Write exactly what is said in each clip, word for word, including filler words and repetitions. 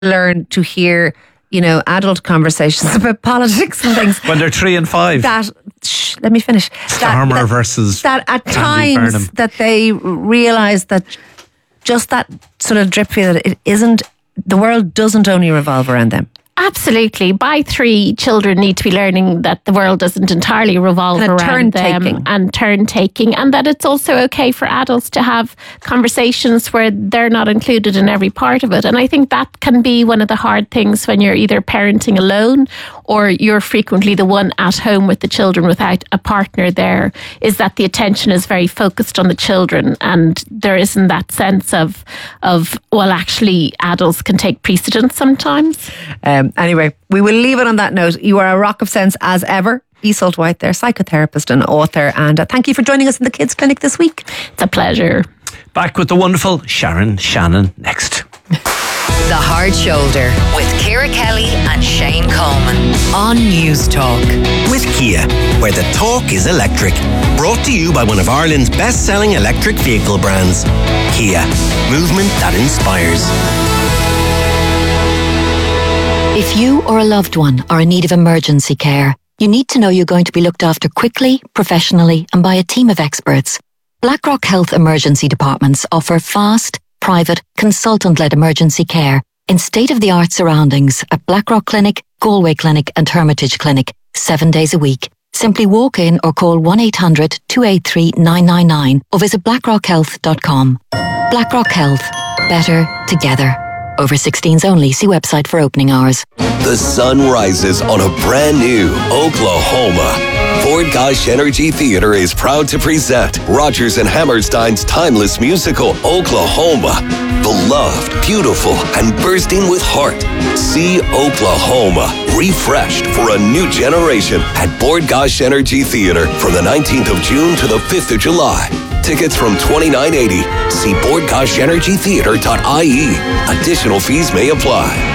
learn to hear, you know, adult conversations about politics and things. When they're three and five. That, shh, let me finish. Starmer that, that, versus That at Andy times Burnham. that they realise that just that sort of drip feed, that it isn't, the world doesn't only revolve around them. Absolutely. By three, children need to be learning that the world doesn't entirely revolve Kind of around them turn-taking. and turn taking, and that it's also okay for adults to have conversations where they're not included in every part of it. And I think that can be one of the hard things when you're either parenting alone or you're frequently the one at home with the children without a partner there, is that the attention is very focused on the children and there isn't that sense of, of well, actually adults can take precedence sometimes. Um, anyway, we will leave it on that note. You are a rock of sense as ever. Iseult White there, psychotherapist and author. And uh, thank you for joining us in the Kids Clinic this week. It's a pleasure. Back with the wonderful Sharon Shannon next. The Hard Shoulder with Ciara Kelly and Shane Coleman on News Talk. With Kia, where the talk is electric. Brought to you by one of Ireland's best-selling electric vehicle brands. Kia, movement that inspires. If you or a loved one are in need of emergency care, you need to know you're going to be looked after quickly, professionally, and by a team of experts. BlackRock Health Emergency Departments offer fast, private, consultant-led emergency care in state-of-the-art surroundings at BlackRock Clinic, Galway Clinic and Hermitage Clinic, seven days a week. Simply walk in or call one eight hundred two eight three nine nine nine or visit blackrock health dot com. BlackRock Health. Better together. Over sixteens only. See website for opening hours. The sun rises on a brand new Oklahoma. Ford Gosh Energy Theatre is proud to present Rodgers and Hammerstein's timeless musical, Oklahoma. Beloved, beautiful, and bursting with heart. See Oklahoma, refreshed for a new generation at Ford Gosh Energy Theatre from the nineteenth of June to the fifth of July. Tickets from twenty-nine eighty. See board gosh energy theatre dot I E. Additional fees may apply.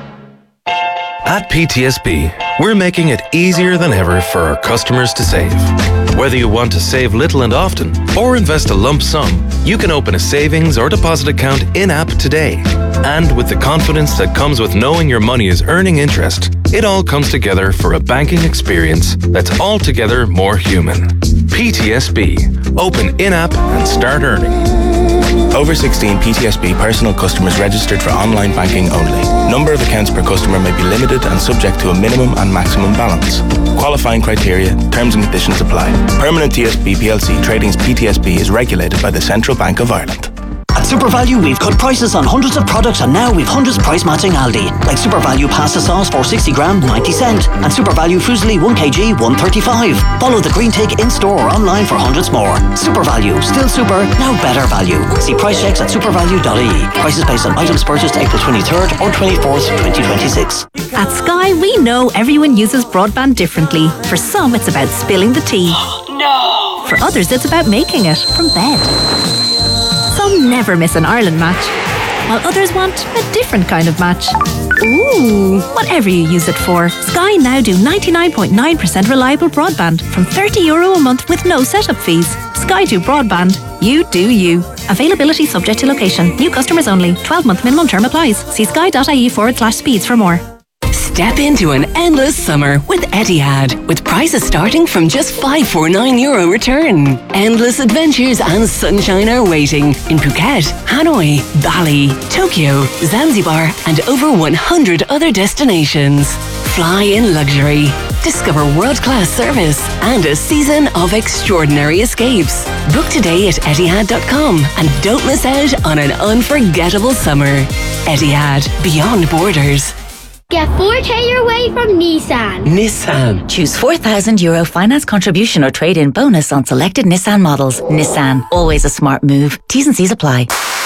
At P T S B, we're making it easier than ever for our customers to save. Whether you want to save little and often or invest a lump sum, you can open a savings or deposit account in-app today. And with the confidence that comes with knowing your money is earning interest, it all comes together for a banking experience that's altogether more human. P T S B. Open in-app and start earning. Over sixteen P T S B personal customers registered for online banking only. Number of accounts per customer may be limited and subject to a minimum and maximum balance. Qualifying criteria, terms and conditions apply. Permanent T S B P L C Trading's P T S B is regulated by the Central Bank of Ireland. At SuperValue, we've cut prices on hundreds of products and now we've hundreds price matching Aldi. Like SuperValue pasta sauce for sixty gram, ninety cent. And SuperValue Fusilli one kilogram, one thirty-five. Follow the green tick in store or online for hundreds more. SuperValue, still super, now better value. See price checks at supervalue dot I E. Prices based on items purchased April twenty-third or twenty-fourth, twenty twenty-six. At Sky, we know everyone uses broadband differently. For some, it's about spilling the tea. No! For others, it's about making it from bed. Some never miss an Ireland match, while others want a different kind of match. Ooh, whatever you use it for, Sky now do ninety-nine point nine percent reliable broadband from thirty euro a month with no setup fees. Sky do broadband, you do you. Availability subject to location. New customers only. twelve month minimum term applies. See sky.ie forward slash speeds for more. Step into an endless summer with Etihad, with prices starting from just five hundred forty-nine euro return. Endless adventures and sunshine are waiting in Phuket, Hanoi, Bali, Tokyo, Zanzibar, and over one hundred other destinations. Fly in luxury, discover world-class service, and a season of extraordinary escapes. Book today at Etihad dot com and don't miss out on an unforgettable summer. Etihad, beyond borders. Get four K your way from Nissan. Nissan. Choose four thousand euro finance contribution or trade-in bonus on selected Nissan models. Nissan, always a smart move. T's and C's apply.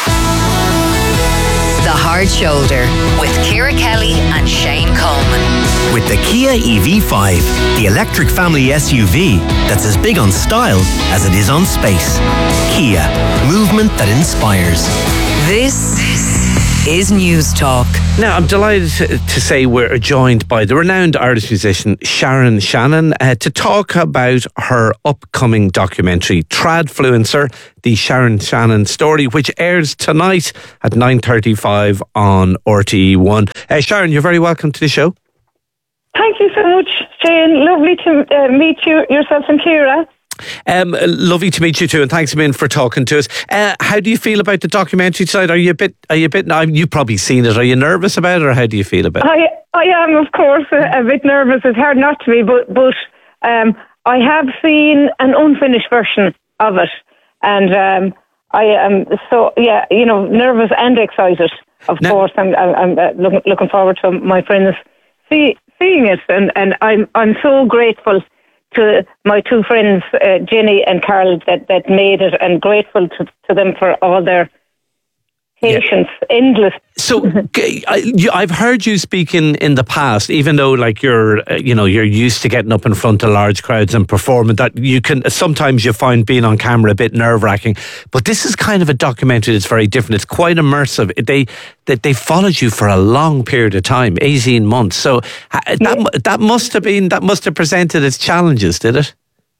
The Hard Shoulder with Ciara Kelly and Shane Coleman. With the Kia E V five, the electric family S U V that's as big on style as it is on space. Kia, movement that inspires. This is News Talk. Now, I'm delighted to, to say we're joined by the renowned Irish musician Sharon Shannon uh, to talk about her upcoming documentary, Tradfluencer, the Sharon Shannon story, which airs tonight at nine thirty-five on R T E one. Uh, Sharon, you're very welcome to the show. Thank you so much, Shane. Lovely to uh, meet you, yourself and Ciara. Um, lovely to meet you too, and thanks a million for talking to us. Uh, how do you feel about the documentary tonight? Are you a bit? Are you a bit? You've probably seen it. Are you nervous about it, or how do you feel about it? I I am, of course, a, a bit nervous. It's hard not to be, but but um, I have seen an unfinished version of it, and um, I am so yeah, you know, nervous and excited. Of now, course, I'm I'm, I'm looking looking forward to my friends see, seeing it, and, and I'm I'm so grateful to my two friends, uh, Jenny and Carl, that, that made it, and grateful to, to them for all their patience, yeah. endless. So I've heard you speak in, in the past, even though like you're, uh, you know, you're used to getting up in front of large crowds and performing, that you can, sometimes you find being on camera a bit nerve wracking, but this is kind of a documentary that's very different. It's quite immersive. They, they, they followed you for a long period of time, eighteen months. So uh, that, yeah. that must have been, that must have presented its challenges, did it?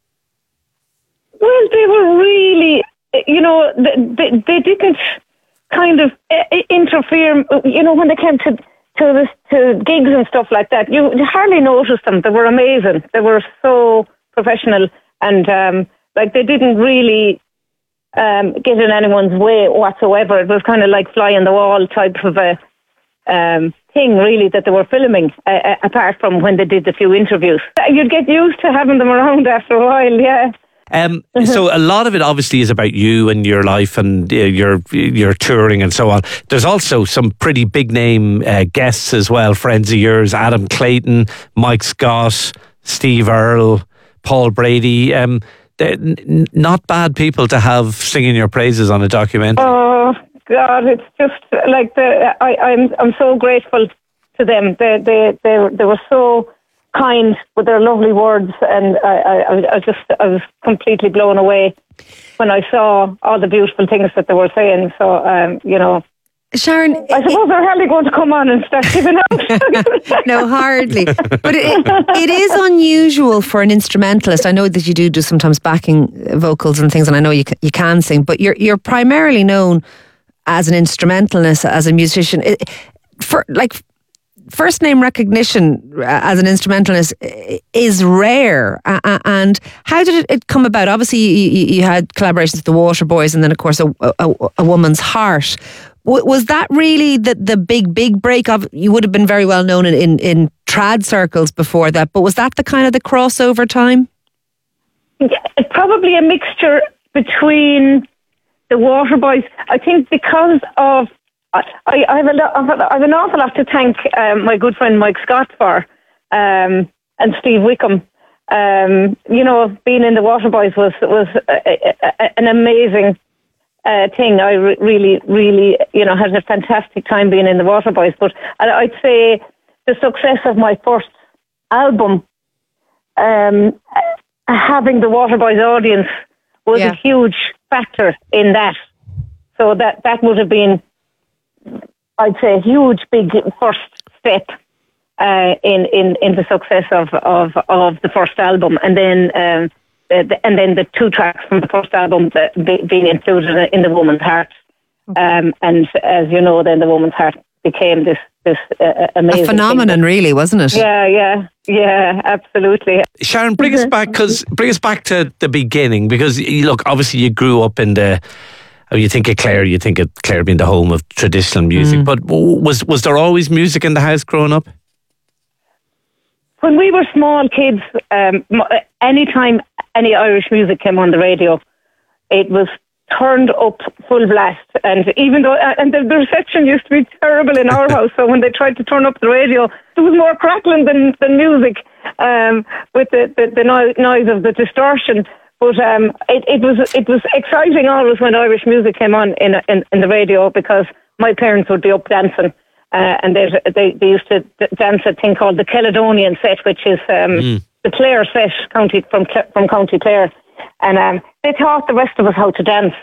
Well, they were really, you know, they, they, they didn't kind of interfere, you know, when they came to to this, to gigs and stuff like that. You hardly noticed them. They were amazing. They were so professional, and um, like they didn't really um, get in anyone's way whatsoever. It was kind of like fly on the wall type of a um, thing, really, that they were filming. Uh, apart from when they did the few interviews, you'd get used to having them around after a while. Yeah. Um, so a lot of it obviously is about you and your life and uh, your your touring and so on. There's also some pretty big name uh, guests as well, friends of yours, Adam Clayton, Mike Scott, Steve Earle, Paul Brady. Um, n- not bad people to have singing your praises on a documentary. Oh God, it's just like the I, I'm I'm so grateful to them. They they they they were so kind with their lovely words, and I, I, I just I was completely blown away when I saw all the beautiful things that they were saying. So, um, you know, Sharon, I suppose they're hardly going to come on and start giving out. No, hardly. But it, it is unusual for an instrumentalist. I know that you do do sometimes backing vocals and things, and I know you you can sing, but you're you're primarily known as an instrumentalist, as a musician. It, for like. First name recognition as an instrumentalist is rare. Uh, and how did it come about? Obviously, you, you had collaborations with the Waterboys, and then, of course, a, a, a Woman's Heart. W- was that really the, the big, big break? Of you would have been very well known in, in, in trad circles before that, but was that the kind of the crossover time? Yeah, probably a mixture between the Waterboys. I think because of I, I, have a lot, I have an awful lot to thank um, my good friend Mike Scott for, um, and Steve Wickham. Um, you know, being in the Waterboys was was a, a, a, an amazing uh, thing. I re- really, really, you know, had a fantastic time being in the Waterboys. But I'd say the success of my first album, um, having the Waterboys audience was yeah. a huge factor in that. So that that would have been, I'd say, a huge, big first step uh, in, in in the success of, of, of the first album, and then um, the, and then the two tracks from the first album that be, being included in The Woman's Heart, um, and as you know, then The Woman's Heart became this this uh, amazing a phenomenon, thing. Really, wasn't it? Yeah, yeah, yeah, absolutely. Sharon, bring us back, because bring us back to the beginning, because look, obviously you grew up in the. You think of Clare, you think of Clare being the home of traditional music, mm. but was was there always music in the house growing up? When we were small kids, um, any time any Irish music came on the radio, it was turned up full blast. And even though, and the, the reception used to be terrible in our house, so when they tried to turn up the radio, there was more crackling than, than music, um, with the, the, the noise of the distortion. But um, it, it was it was exciting always when Irish music came on in in, in the radio, because my parents would be up dancing, uh, and they, they they used to dance a thing called the Caledonian set, which is um, mm. the Clare set, county from from County Clare, and um, they taught the rest of us how to dance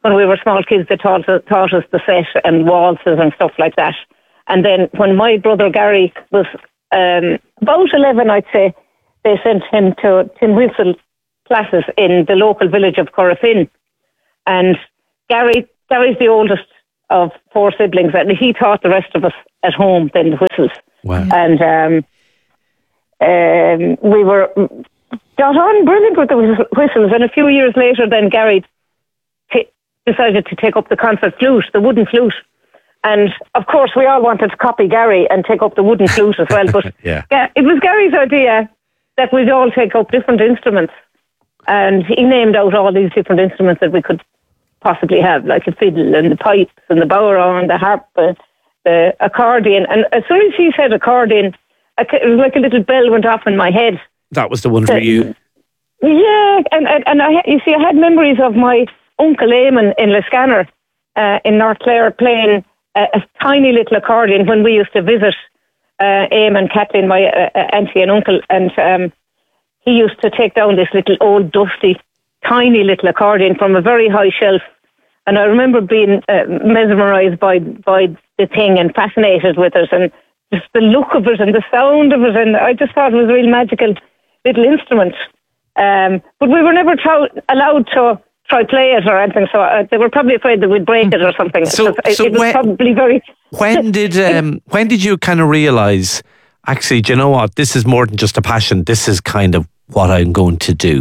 when we were small kids, they taught us, taught us the set and waltzes and stuff like that. And then when my brother Gary was um, about eleven, I'd say, they sent him to tin whistle classes in the local village of Corrafin. And Gary Gary's the oldest of four siblings, and he taught the rest of us at home then the whistles. Wow. And um, um, we were got on brilliant with the whistles. And a few years later, then Gary t- decided to take up the concert flute, the wooden flute. And of course, we all wanted to copy Gary and take up the wooden flute as well. But yeah. yeah, it was Gary's idea that we'd all take up different instruments. And he named out all these different instruments that we could possibly have, like a fiddle and the pipes and the bodhrán and the harp, uh, the accordion. And as soon as he said accordion, it was like a little bell went off in my head. That was the one for you. Yeah, and and, and I, you see, I had memories of my uncle Eamon in Liscannor, uh, in North Clare, playing a, a tiny little accordion when we used to visit uh, Eamon, Kathleen, my uh, auntie and uncle, and um, he used to take down this little old dusty, tiny little accordion from a very high shelf. And I remember being uh, mesmerised by by the thing and fascinated with it, and just the look of it and the sound of it, and I just thought it was a real magical little instrument. Um, but we were never t- allowed to try play it or anything, so uh, they were probably afraid that we'd break it or something. So, it, so it was when, probably very... when did um, when did you kind of realise, actually, do you know what, this is more than just a passion, this is kind of what I'm going to do?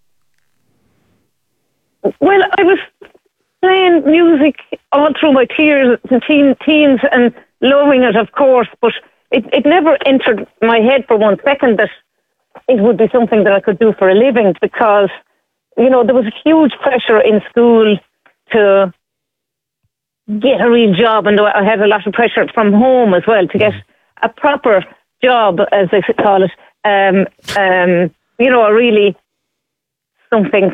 Well, I was playing music all through my tears, teen, teens and loving it, of course, but it, it never entered my head for one second that it would be something that I could do for a living, because, you know, there was a huge pressure in school to get a real job, and I had a lot of pressure from home as well to get a proper job, as they call it, um, um, you know, a really something...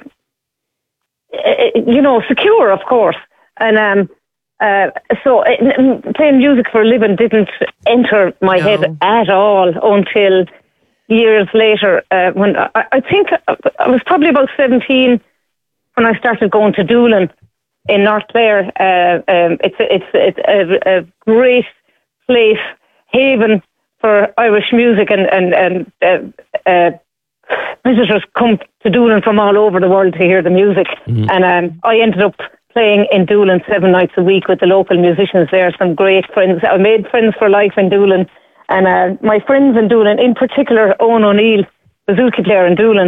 you know, secure, of course. And um, uh, so uh, playing music for a living didn't enter my no. head at all until years later. Uh, when I, I think I was probably about seventeen when I started going to Doolin in North Clare. Uh, um, it's a, it's, it's a, a great place, haven for Irish music, and and and. Uh, uh, visitors come to Doolin from all over the world to hear the music. Mm-hmm. And um, I ended up playing in Doolin seven nights a week with the local musicians there, some great friends. I made friends for life in Doolin. And uh, my friends in Doolin, in particular, Owen O'Neill, the bouzouki player in Doolin,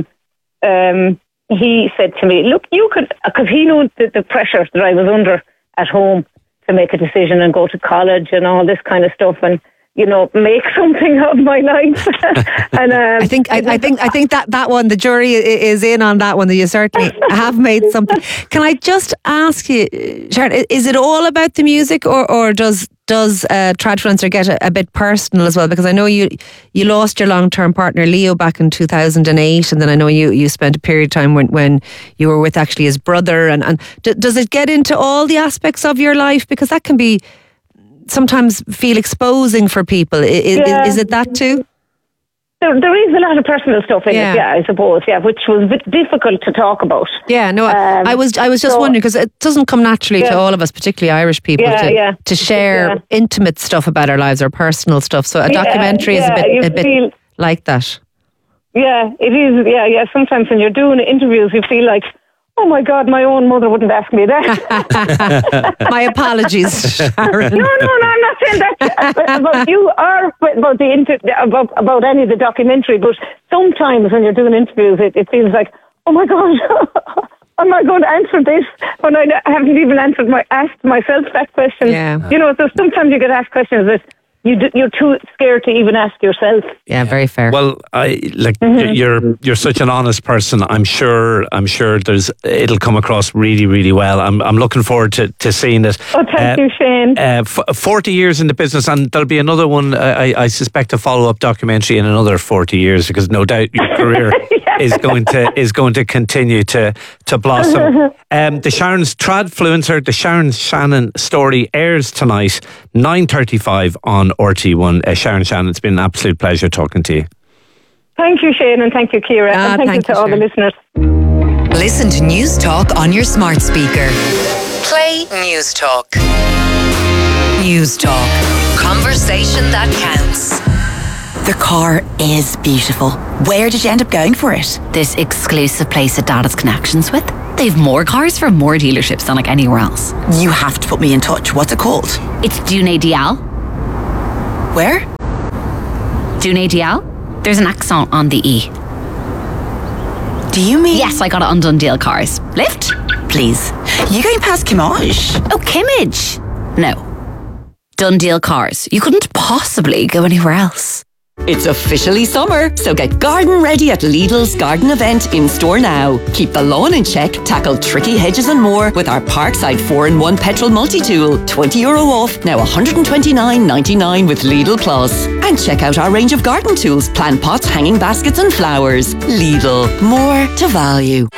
um, he said to me, look, you could, because he knew the, the pressure that I was under at home to make a decision and go to college and all this kind of stuff. And you know, make something of my life. and um, I think, I, I think, I think that that one, the jury is in on that one. That you certainly have made something. Can I just ask you, Sharon, is it all about the music, or or does does uh, Tradfluencer get a, a bit personal as well? Because I know you you lost your long term partner Leo back in two thousand eight, and then I know you you spent a period of time when when you were with actually his brother. And and d- does it get into all the aspects of your life? Because that can be sometimes feel exposing for people. Is, yeah. is, is it that too? There, there is a lot of personal stuff in yeah. it, yeah, I suppose, yeah, which was a bit difficult to talk about. Yeah, no, um, I was I was just so, wondering, because it doesn't come naturally yeah. to all of us, particularly Irish people, yeah, to, yeah. to share yeah. intimate stuff about our lives or personal stuff. So a documentary yeah, is a yeah, bit a bit feel, like that. Yeah, it is. Yeah, yeah. Sometimes when you're doing interviews, you feel like, oh my God, my own mother wouldn't ask me that. My apologies, Sharon. No, no, no, I'm not saying that about you or about the inter- about, about any of the documentary, but sometimes when you're doing interviews, it, it feels like, oh my God, am I going to answer this when I haven't even answered my asked myself that question? Yeah. You know, so sometimes you get asked questions that You do, you're too scared to even ask yourself. Yeah, very fair. Well, I like mm-hmm. you're you're such an honest person. I'm sure I'm sure there's it'll come across really really well. I'm I'm looking forward to, to seeing it. Oh, thank uh, you, Shane. Uh, f- Forty years in the business, and there'll be another one. I, I suspect a follow up documentary in another forty years, because no doubt your career yeah. is going to is going to continue to to blossom. um, the Sharon's Tradfluencer, the Sharon Shannon story airs tonight, nine thirty five on R T one. Uh, Sharon Shannon, it's been an absolute pleasure talking to you. Thank you, Shane, and thank you, Ciara, ah, and thank, thank you to you, all Sharon. the listeners. Listen to News Talk on your smart speaker. Play News Talk. News Talk. Conversation that counts. The car is beautiful. Where did you end up going for it? This exclusive place that Dad has connections with. They've more cars from more dealerships than like anywhere else. You have to put me in touch. What's it called? It's Dune Dial. Where? Dune Dial. There's an accent on the E. Do you mean? Yes, I got it on Dundee Cars. Lift? Please. You going past Kimmage? Oh, Kimmage? No. Dundee Cars. You couldn't possibly go anywhere else. It's officially summer, so get garden ready at Lidl's garden event in store now. Keep the lawn in check, tackle tricky hedges and more with our Parkside four in one petrol multi-tool. twenty euro off, now one hundred twenty-nine ninety-nine with Lidl Plus. And check out our range of garden tools, plant pots, hanging baskets and flowers. Lidl, more to value.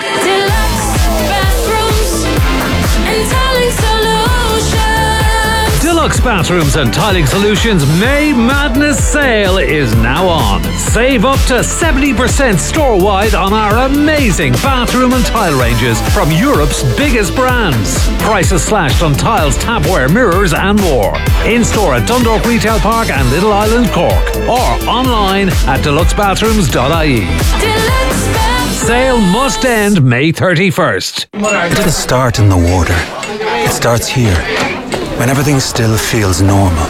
Deluxe Bathrooms and Tiling Solutions May Madness Sale is now on. Save up to seventy percent store-wide on our amazing bathroom and tile ranges from Europe's biggest brands. Prices slashed on tiles, tapware, mirrors and more. In-store at Dundalk Retail Park and Little Island, Cork. Or online at deluxe bathrooms dot I E. Sale must end May thirty-first. It doesn't start in the water. It starts here. When everything still feels normal.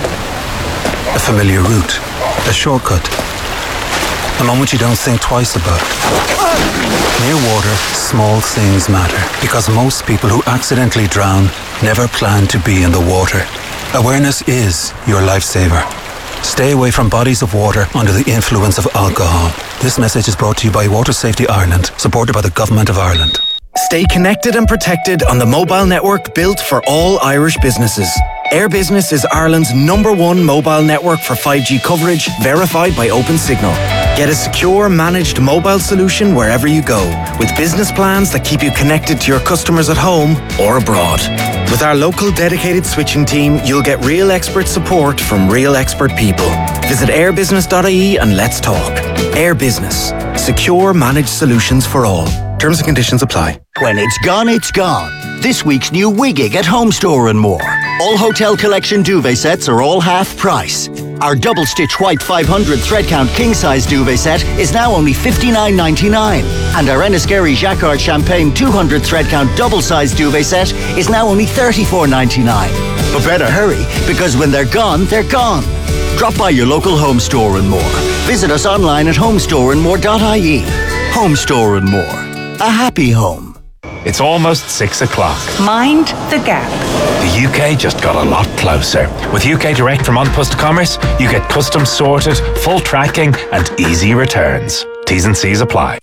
A familiar route, a shortcut, a moment you don't think twice about. Near water, small things matter, because most people who accidentally drown never plan to be in the water. Awareness is your lifesaver. Stay away from bodies of water under the influence of alcohol. This message is brought to you by Water Safety Ireland, supported by the Government of Ireland. Stay connected and protected on the mobile network built for all Irish businesses. Air Business is Ireland's number one mobile network for five G coverage, verified by OpenSignal. Get a secure, managed mobile solution wherever you go, with business plans that keep you connected to your customers at home or abroad. With our local dedicated switching team, you'll get real expert support from real expert people. Visit air business dot I E and let's talk. Air Business. Secure, managed solutions for all. Terms and conditions apply. When it's gone, it's gone. This week's new Wiggig at Home Store and More. All Hotel Collection duvet sets are all half price. Our double stitch white five hundred thread count king size duvet set is now only fifty-nine ninety-nine. And our Enniskerry Jacquard Champagne two hundred thread count double size duvet set is now only thirty-four ninety-nine. But better hurry, because when they're gone, they're gone. Drop by your local Home Store and More. Visit us online at home store and more dot I E. Home Store and More. A happy home. It's almost six o'clock. Mind the gap. The U K just got a lot closer. With U K Direct from An Post Commerce, you get customs sorted, full tracking and easy returns. T's and C's apply.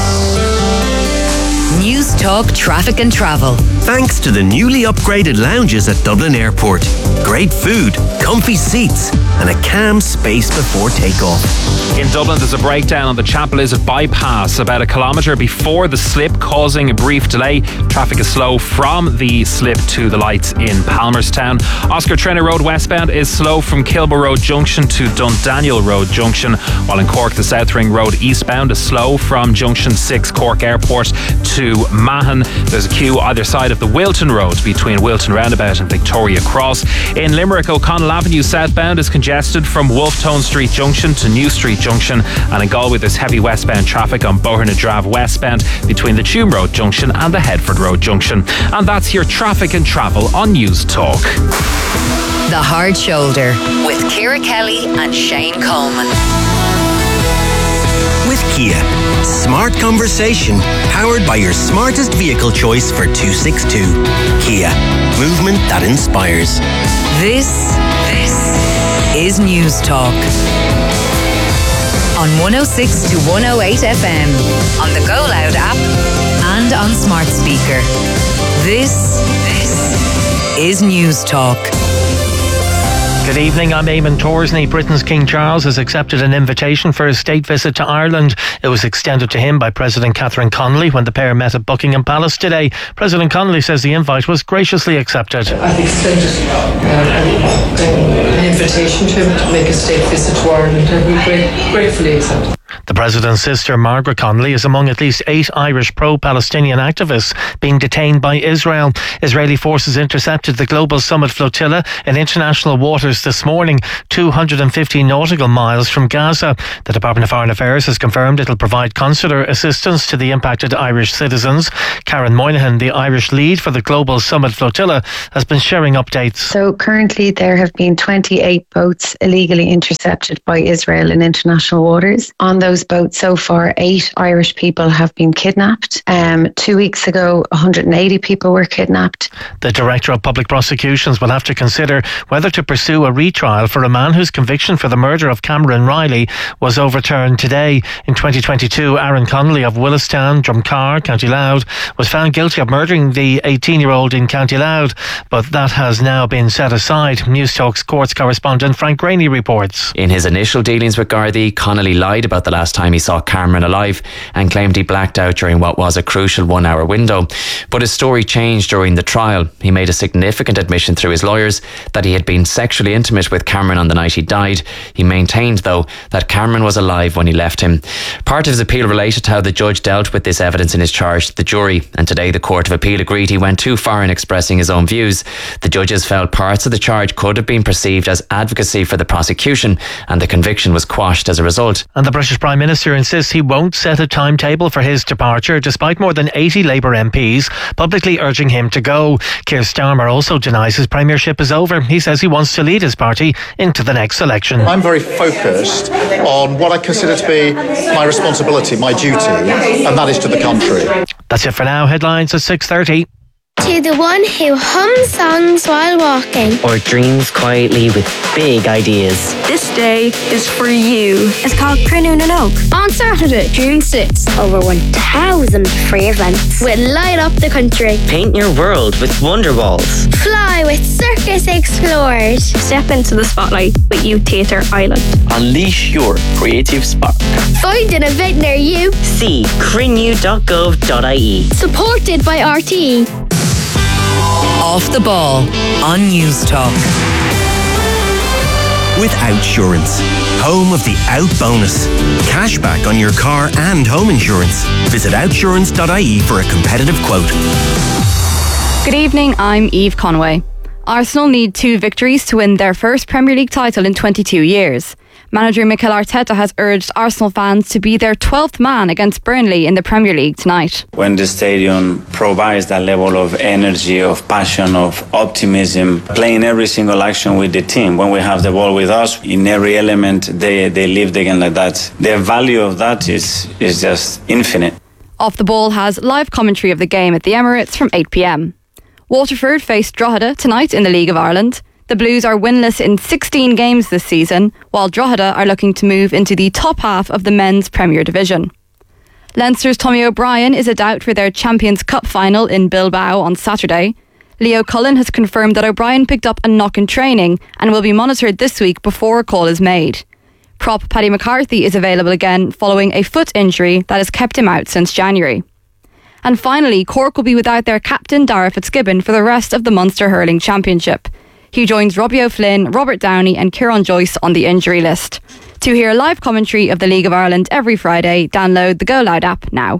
News Talk Traffic and Travel. Thanks to the newly upgraded lounges at Dublin Airport. Great food, comfy seats, and a calm space before takeoff. In Dublin, there's a breakdown on the Chapel Izard bypass about a kilometre before the slip, causing a brief delay. Traffic is slow from the slip to the lights in Palmerstown. Oscar Traynor Road westbound is slow from Kilburn Road Junction to Dundaniel Road Junction, while in Cork, the South Ring Road eastbound is slow from Junction six Cork Airport to Mahon. There's a queue either side of the Wilton Road between Wilton Roundabout and Victoria Cross. In Limerick, O'Connell Avenue southbound is congested from Wolftone Street Junction to New Street Junction, and in Galway there's heavy westbound traffic on Bohernadrave westbound between the Tuam Road Junction and the Headford Road Junction. And that's your traffic and travel on News Talk. The Hard Shoulder with Ciara Kelly and Shane Coleman. With Kia, smart conversation powered by your smartest vehicle choice for two sixty-two. Kia, movement that inspires. This, this is News Talk. On one oh six to one oh eight F M, on the Go Loud app, and on smart speaker. This, this is News Talk. Good evening, I'm Eamon Torsney. Britain's King Charles has accepted an invitation for a state visit to Ireland. It was extended to him by President Catherine Connolly when the pair met at Buckingham Palace today. President Connolly says the invite was graciously accepted. I've extended uh, an, an invitation to him to make a state visit to Ireland, and we great, gratefully accept. The President's sister, Margaret Connolly, is among at least eight Irish pro-Palestinian activists being detained by Israel. Israeli forces intercepted the Global Summit flotilla in international waters this morning, two hundred fifty nautical miles from Gaza. The Department of Foreign Affairs has confirmed it will provide consular assistance to the impacted Irish citizens. Karen Moynihan, the Irish lead for the Global Summit flotilla, has been sharing updates. So currently there have been twenty-eight boats illegally intercepted by Israel in international waters. On those boats so far, eight Irish people have been kidnapped. Um, two weeks ago, one hundred eighty people were kidnapped. The Director of Public Prosecutions will have to consider whether to pursue a retrial for a man whose conviction for the murder of Cameron Riley was overturned today. In twenty twenty-two, Aaron Connolly of Willistown, Drumcar, County Louth, was found guilty of murdering the eighteen-year-old in County Louth, but that has now been set aside. News Talk's courts correspondent Frank Graney reports. In his initial dealings with Gardaí, Connolly lied about the last time he saw Cameron alive and claimed he blacked out during what was a crucial one-hour window. But his story changed during the trial. He made a significant admission through his lawyers that he had been sexually intimate with Cameron on the night he died. He maintained, though, that Cameron was alive when he left him. Part of his appeal related to how the judge dealt with this evidence in his charge to the jury, and today the Court of Appeal agreed he went too far in expressing his own views. The judges felt parts of the charge could have been perceived as advocacy for the prosecution, and the conviction was quashed as a result. And the British Prime Minister insists he won't set a timetable for his departure, despite more than eighty Labour M Ps publicly urging him to go. Keir Starmer also denies his premiership is over. He says he wants to lead his party into the next election. I'm very focused on what I consider to be my responsibility, my duty, and that is to the country. That's it for now. Headlines at six thirty. To the one who hums songs while walking. Or dreams quietly with big ideas. This day is for you. It's called Crunoon and Oak. On Saturday, June sixth. Over one thousand free events. With Light Up the Country. Paint your world with Wonder Balls. Fly with Circus Explorers. Step into the spotlight with Youth Theatre Ireland. Unleash your creative spark. Find an event near you. See crinew dot gov dot I E. Supported by R T E. Off the Ball on News Talk. With Outsurance, home of the Out Bonus. Cashback on your car and home insurance. Visit outsurance dot I E for a competitive quote. Good evening, I'm Eve Conway. Arsenal need two victories to win their first Premier League title in twenty-two years. Manager Mikel Arteta has urged Arsenal fans to be their twelfth man against Burnley in the Premier League tonight. When the stadium provides that level of energy, of passion, of optimism, playing every single action with the team, when we have the ball with us, in every element they, they live the game like that. The value of that is, is just infinite. Off the Ball has live commentary of the game at the Emirates from eight p.m. Waterford face Drogheda tonight in the League of Ireland. The Blues are winless in sixteen games this season, while Drogheda are looking to move into the top half of the men's Premier Division. Leinster's Tommy O'Brien is a doubt for their Champions Cup final in Bilbao on Saturday. Leo Cullen has confirmed that O'Brien picked up a knock in training and will be monitored this week before a call is made. Prop Paddy McCarthy is available again following a foot injury that has kept him out since January. And finally, Cork will be without their captain Dara Fitzgibbon for the rest of the Munster Hurling Championship. He joins Robbie O'Flynn, Robert Downey and Kieran Joyce on the injury list. To hear live commentary of the League of Ireland every Friday, download the Go Loud app now.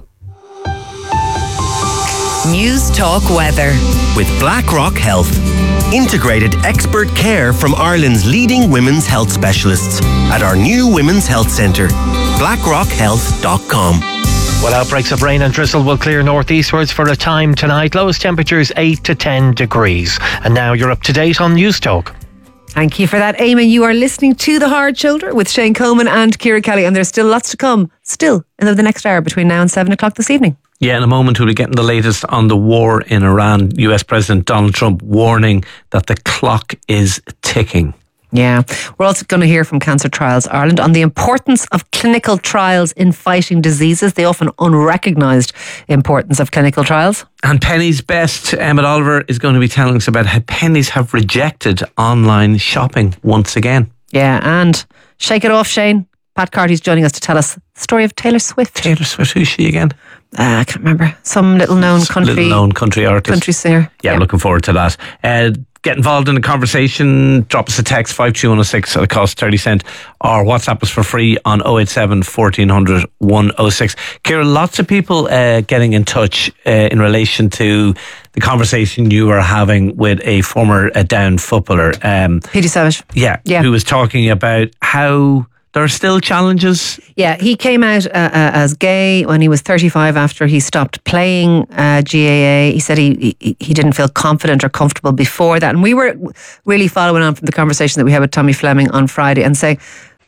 News Talk Weather. With BlackRock Health. Integrated expert care from Ireland's leading women's health specialists at our new Women's Health Centre. blackrock health dot com. Well, outbreaks of rain and drizzle will clear northeastwards for a time tonight. Lowest temperatures eight to ten degrees. And now you're up to date on News Talk. Thank you for that, Eamon. You are listening to The Hard Shoulder with Shane Coleman and Ciara Kelly, and there's still lots to come, still, in the next hour between now and seven o'clock this evening. Yeah, in a moment we'll be getting the latest on the war in Iran. U S President Donald Trump warning that the clock is ticking. Yeah. We're also going to hear from Cancer Trials Ireland on the importance of clinical trials in fighting diseases, the often unrecognised importance of clinical trials. And Penny's Best, Emmett Oliver, is going to be telling us about how Penny's have rejected online shopping once again. Yeah, and shake it off, Shane. Pat Carty's joining us to tell us the story of Taylor Swift. Taylor Swift, who's she again? Uh, I can't remember. Some little known country... Little known country artist. Country singer. Yeah, yeah. Looking forward to that. Uh, get involved in the conversation, drop us a text five two one oh six at a cost thirty cent, or WhatsApp us for free on oh eight seven, fourteen hundred, one oh six. Ciara, lots of people uh, getting in touch uh, in relation to the conversation you were having with a former uh, Down footballer. Um, Petey Savage. Yeah, Yeah. who was talking about how there are still challenges. Yeah, he came out uh, uh, as gay when he was thirty-five after he stopped playing uh, G A A. He said he, he he didn't feel confident or comfortable before that. And we were really following on from the conversation that we had with Tommy Fleming on Friday and saying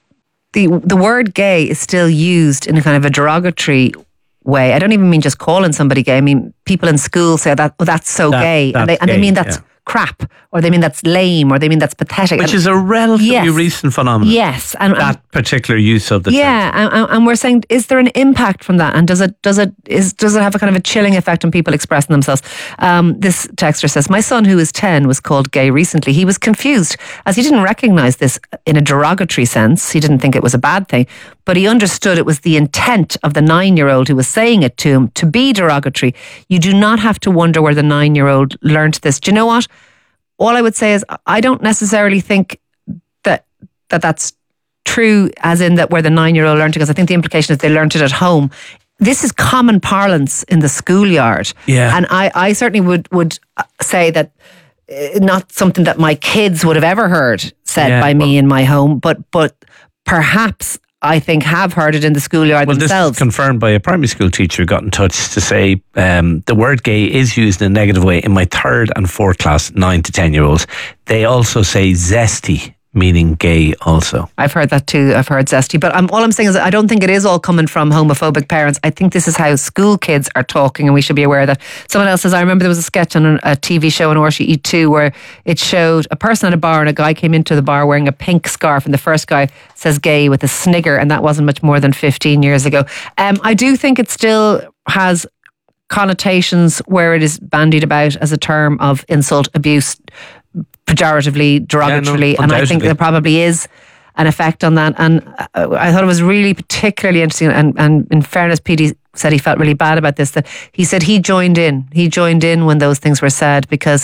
the the word gay is still used in a kind of a derogatory way. I don't even mean just calling somebody gay. I mean, people in school say that, oh, that's so That- gay. that's and, they, and they gay, mean that's yeah. crap, or they mean that's lame, or they mean that's pathetic. Which And- is a relatively Yes. recent phenomenon. Yes. And, and that particular use of the term. yeah, and, and we're saying, is there an impact from that, and does it does it is does it have a kind of a chilling effect on people expressing themselves? Um, this texter says, my son, who is ten, was called gay recently. He was confused as he didn't recognise this in a derogatory sense. He didn't think it was a bad thing, but he understood it was the intent of the nine-year-old who was saying it to him to be derogatory. You do not have to wonder where the nine-year-old learnt this. Do you know what? All I would say is I don't necessarily think that that that's true, as in that where the nine-year-old learned it, because I think the implication is they learned it at home. This is common parlance in the schoolyard. Yeah. And I, I certainly would, would say that uh, not something that my kids would have ever heard said Yeah, by me in my home, but but perhaps I think have heard it in the schoolyard Well, themselves. this is confirmed by a primary school teacher who got in touch to say um, the word gay is used in a negative way in my third and fourth class, nine to ten year olds. They also say zesty, meaning gay also. I've heard that too. I've heard zesty. But um, all I'm saying is I don't think it is all coming from homophobic parents. I think this is how school kids are talking, and we should be aware of that. Someone else says, I remember there was a sketch on a T V show on R T E two where it showed a person at a bar and a guy came into the bar wearing a pink scarf, and the first guy says gay with a snigger, and that wasn't much more than fifteen years ago. Um, I do think it still has connotations where it is bandied about as a term of insult, abuse, pejoratively, derogatorily, Yeah, no, and I think undoubtedly. there probably is an effect on that. And uh, I thought it was really particularly interesting. And, and in fairness, Petey said he felt really bad about this. That he said he joined in. He joined in when those things were said, because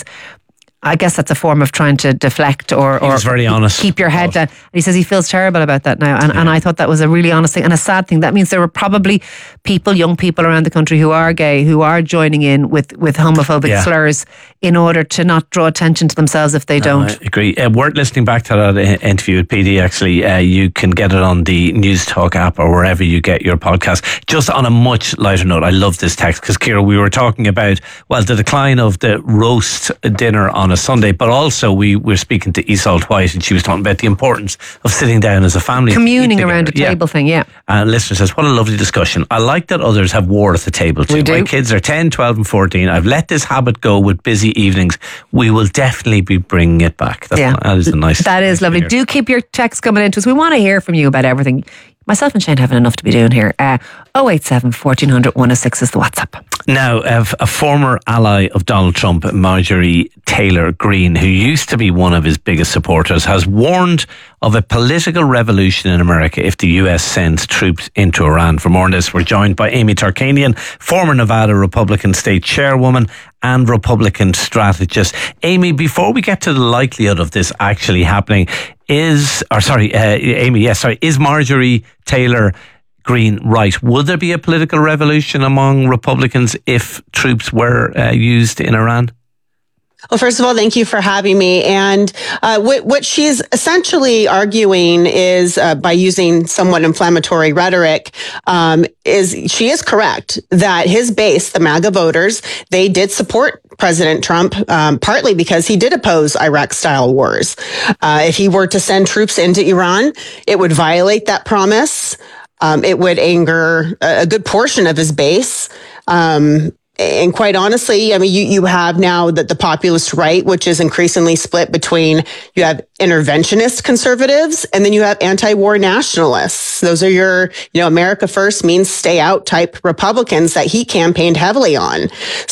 I guess that's a form of trying to deflect or, He or was very honest. keep your head down. And he says he feels terrible about that now. And, and I thought that was a really honest thing and a sad thing. That means there were probably people, young people around the country who are gay, who are joining in with, with homophobic Yeah. slurs in order to not draw attention to themselves if they don't. I agree. Uh, worth listening back to that uh, interview with P D, actually. Uh, you can get it on the News Talk app or wherever you get your podcast. Just on a much lighter note, I love this text because, Ciara, we were talking about, well, the decline of the roast dinner on a Sunday, but also we were speaking to Iseult White, and she was talking about the importance of sitting down as a family. to Communing eat around a together. Yeah. table thing, yeah. And listener says, what a lovely discussion. I like that others have war at the table too. We do. My kids are ten, twelve and fourteen. I've let this habit go with busy evenings. We will definitely be bringing it back. That's, Yeah. That is a nice. That is lovely. Do keep your texts coming into us. We want to hear from you about everything. Myself and Shane having enough to be doing here. Uh, oh eight seven, fourteen hundred, one oh six is the WhatsApp. Now, uh, a former ally of Donald Trump, Marjorie Taylor Greene, who used to be one of his biggest supporters, has warned of a political revolution in America if the U S sends troops into Iran. For more on this, we're joined by Amy Tarkanian, former Nevada Republican state chairwoman and Republican strategist. Amy, before we get to the likelihood of this actually happening, is, or sorry, uh, Amy, yes, sorry, is Marjorie Taylor Greene right? Would there be a political revolution among Republicans if troops were uh, used in Iran? Well, first of all, thank you for having me. And uh, what, what she's essentially arguing is, uh, by using somewhat inflammatory rhetoric, um, is she is correct that his base, the MAGA voters, they did support President Trump, um, partly because he did oppose Iraq-style wars. Uh, if he were to send troops into Iran, it would violate that promise. Um, it would anger a, a good portion of his base. Um, And quite honestly, I mean, you, you have now the, the populist right, which is increasingly split between, you have interventionist conservatives and then you have anti-war nationalists. Those are your, you know, America First means stay out type Republicans that he campaigned heavily on.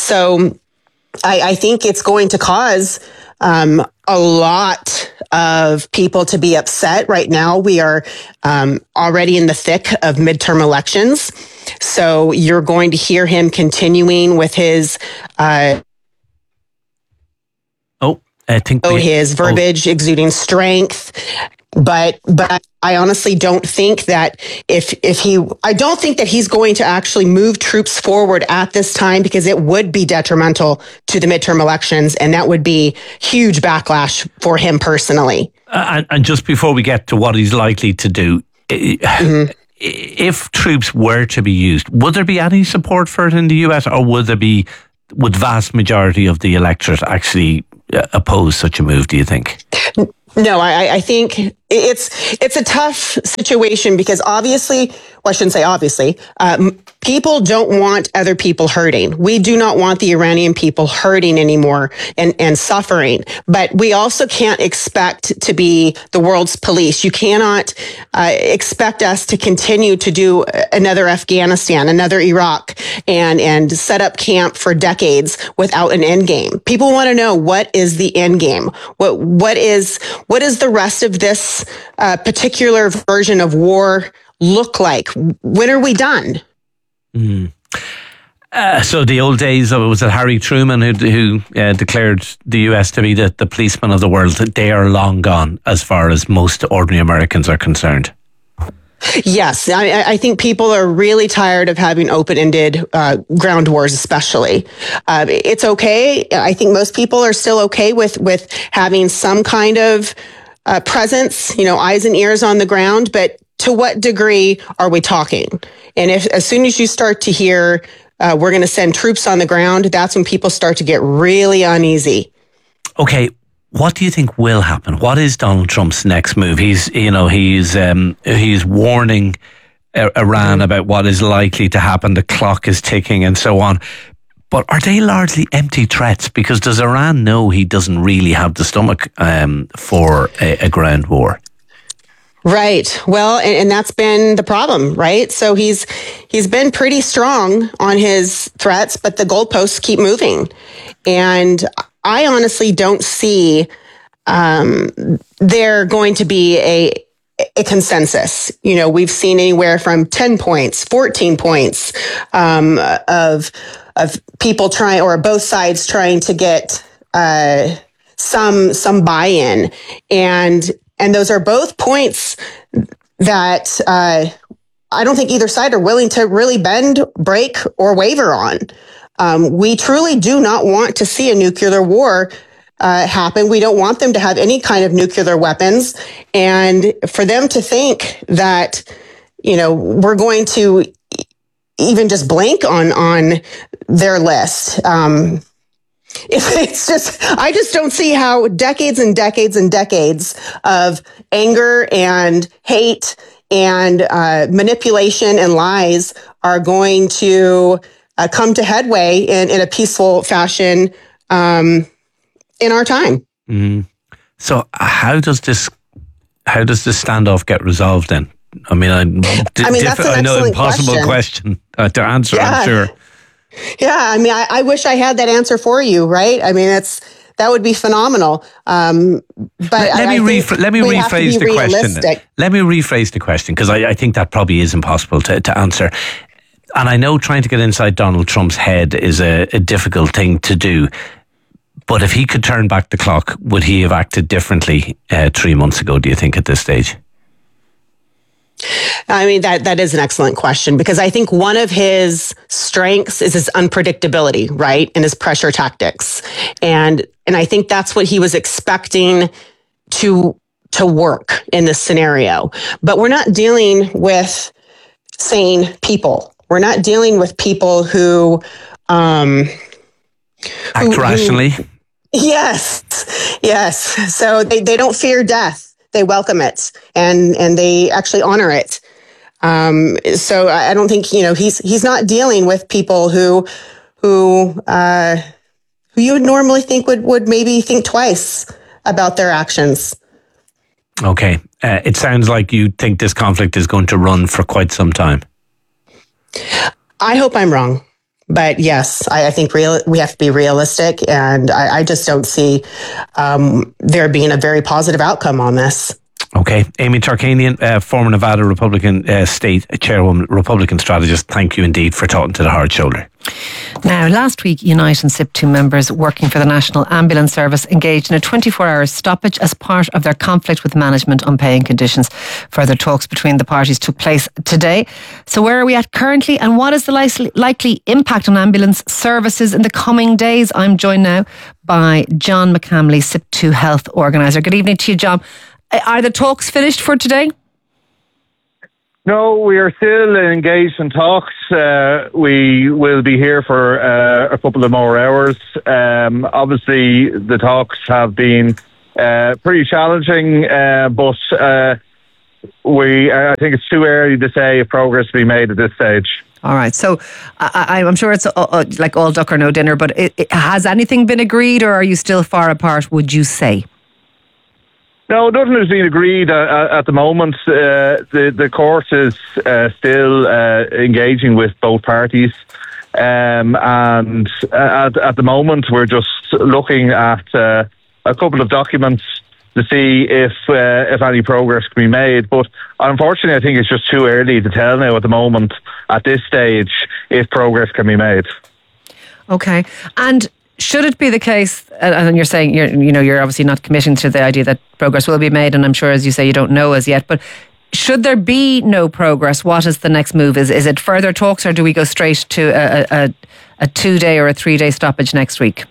So I, I think it's going to cause um, a lot of people to be upset. Right now, we are um, already in the thick of midterm elections. So you're going to hear him continuing with his... Uh, oh, I think oh, we, his verbiage oh. exuding strength. But but I honestly don't think that if if he I don't think that he's going to actually move troops forward at this time, because it would be detrimental to the midterm elections, and that would be huge backlash for him personally. Uh, and, and just before we get to what he's likely to do, mm-hmm. if troops were to be used, would there be any support for it in the U S, or would there be would vast majority of the electorate actually uh, oppose such a move, do you think? No, I, I think it's it's a tough situation, because obviously, well, I shouldn't say obviously, um, people don't want other people hurting. We do not want the Iranian people hurting anymore and, and suffering. But we also can't expect to be the world's police. You cannot uh, expect us to continue to do another Afghanistan, another Iraq, and, and set up camp for decades without an end game. People want to know, what is the end game? What what is what is the rest of this uh, particular version of war look like? When are we done? Mm. Uh, so the old days of, was it Harry Truman who, who uh, declared the U S to be the, the policeman of the world? They are long gone as far as most ordinary Americans are concerned. Yes, I, I think people are really tired of having open-ended uh, ground wars, especially. Uh, it's okay. I think most people are still okay with, with having some kind of uh, presence, you know, eyes and ears on the ground. But to what degree are we talking? And if as soon as you start to hear uh, we're going to send troops on the ground, that's when people start to get really uneasy. Okay. What do you think will happen? What is Donald Trump's next move? He's, you know, he's um, he's warning Iran about what is likely to happen. The clock is ticking and so on. But are they largely empty threats? Because does Iran know he doesn't really have the stomach um, for a, a ground war? Right. Well, and, and that's been the problem, right? So he's he's been pretty strong on his threats, but the goalposts keep moving. And I honestly don't see um, there going to be a a consensus. You know, we've seen anywhere from ten points, fourteen points um, of of people trying, or both sides trying to get uh, some some buy-in, and and those are both points that uh, I don't think either side are willing to really bend, break, or waver on. Um, we truly do not want to see a nuclear war uh, happen. We don't want them to have any kind of nuclear weapons. And for them to think that, you know, we're going to even just blink on, on their list. Um, it's just, I just don't see how decades and decades and decades of anger and hate and uh, manipulation and lies are going to Uh, come to headway in, in a peaceful fashion um, in our time. Mm. So how does this how does this standoff get resolved then? I mean, I, d- I, mean, that's an I know impossible question, question uh, to answer, yeah. I'm sure. Yeah, I mean, I, I wish I had that answer for you, right? I mean, it's that would be phenomenal. Um, but let, let I, me I rephr- let me rephrase the question. Then. Let me rephrase the question, because I, I think that probably is impossible to, to answer. And I know trying to get inside Donald Trump's head is a, a difficult thing to do. But if he could turn back the clock, would he have acted differently uh, three months ago, do you think, at this stage? I mean, that that is an excellent question, because I think one of his strengths is his unpredictability, right? And his pressure tactics. And and I think that's what he was expecting to to work in this scenario. But we're not dealing with sane people. We're not dealing with people who um, act who, rationally. Who, yes, yes. So they, they don't fear death. They welcome it, and and they actually honor it. Um, so I don't think, you know, he's he's not dealing with people who who uh, who you would normally think would would maybe think twice about their actions. Okay, uh, it sounds like you think this conflict is going to run for quite some time. I hope I'm wrong, but yes, I, I think real, we have to be realistic, and I, I just don't see um, there being a very positive outcome on this. Okay. Amy Tarkanian, uh, former Nevada Republican uh, State Chairwoman, Republican strategist, thank you indeed for talking to the Hard Shoulder. Now, last week, Unite and S I P two members working for the National Ambulance Service engaged in a twenty-four hour stoppage as part of their conflict with management on paying conditions. Further talks between the parties took place today. So where are we at currently, and what is the likely, likely impact on ambulance services in the coming days? I'm joined now by John McCamley, S I P two Health Organiser. Good evening to you, John. Are the talks finished for today? No, we are still engaged in talks. Uh, we will be here for uh, a couple of more hours. Um, obviously, the talks have been uh, pretty challenging, uh, but uh, we I think it's too early to say if progress will be made at this stage. All right. So I, I'm sure it's uh, uh, like all duck or no dinner, but it, it, has anything been agreed, or are you still far apart, would you say? No, nothing has been agreed uh, at the moment. Uh, the the court is uh, still uh, engaging with both parties, um, and at at the moment we're just looking at uh, a couple of documents to see if uh, if any progress can be made. But unfortunately, I think it's just too early to tell now at the moment at this stage if progress can be made. Okay, and should it be the case, and you're saying you're, you know, you're obviously not committing to the idea that progress will be made, and I'm sure, as you say, you don't know as yet, but should there be no progress, what is the next move? Is is it further talks, or do we go straight to a, a, a two-day or a three-day stoppage next week?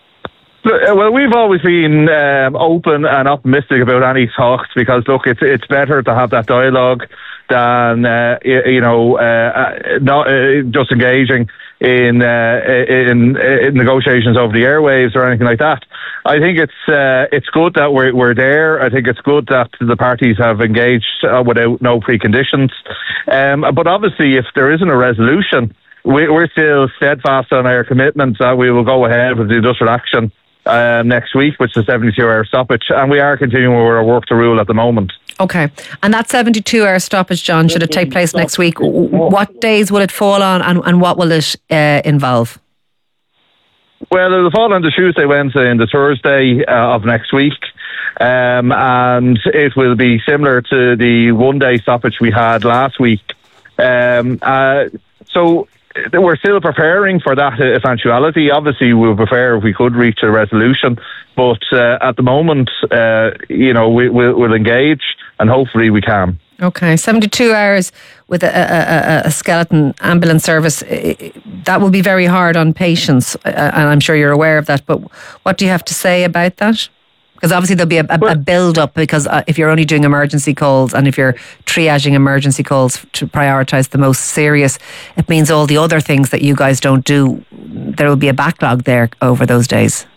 Well, we've always been um, open and optimistic about any talks because, look, it's it's better to have that dialogue than, uh, you know, uh, not uh, just engaging in, uh, in in negotiations over the airwaves or anything like that. I think it's uh, it's good that we're we're there. I think it's good that the parties have engaged uh, without no preconditions. Um, but obviously, if there isn't a resolution, we, we're still steadfast on our commitment that we will go ahead with the industrial action Uh, next week, which is a seventy-two hour stoppage, and we are continuing with our work to rule at the moment. Okay, and that seventy-two hour stoppage, John, should it take place next week? What days will it fall on, and, and what will it uh, involve? Well, it'll fall on the Tuesday, Wednesday and the Thursday uh, of next week, um, and it will be similar to the one day stoppage we had last week. Um, uh, so we're still preparing for that eventuality. Obviously, we would prefer if we could reach a resolution, but uh, at the moment, uh, you know, we, we'll, we'll engage, and hopefully we can. Okay, seventy-two hours with a, a, a skeleton ambulance service, that will be very hard on patients, and I'm sure you're aware of that, but what do you have to say about that? Because obviously there'll be a, a, a build-up, because uh, if you're only doing emergency calls and if you're triaging emergency calls to prioritise the most serious, it means all the other things that you guys don't do, there will be a backlog there over those days.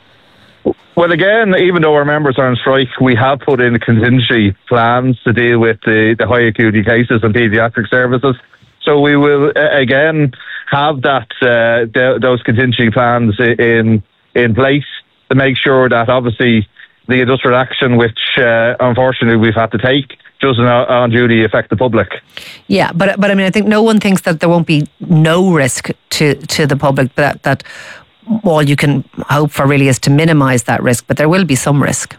Well, again, even though our members are on strike, we have put in contingency plans to deal with the, the high acuity cases and paediatric services. So we will, uh, again, have that uh, the, those contingency plans in in place to make sure that obviously the industrial action, which uh, unfortunately we've had to take, doesn't unduly affect the public. Yeah, but but I mean, I think no one thinks that there won't be no risk to, to the public, but that, that all you can hope for really is to minimise that risk, but there will be some risk.